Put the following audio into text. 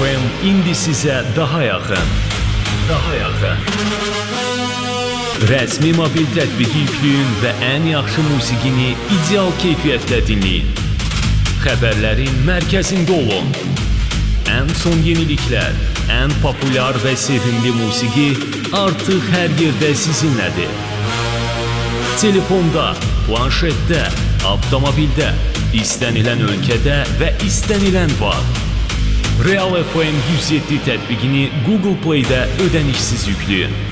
FM indi sizə daha yaxın. Rəsmi mobil tətbiqi yükləyin və ən yaxşı musiqini ideal keyfiyyətdə dinləyin. Xəbərlərin mərkəzində olun. Ən son yeniliklər, ən populyar və sevimli musiqi artıq hər yerdə sizinlədir. Telefonda, planşetdə, avtomobildə, istənilən ölkədə və istənilən vaxt. Real FM 107 tətbiqini Google Play-də ödənişsiz yükləyin.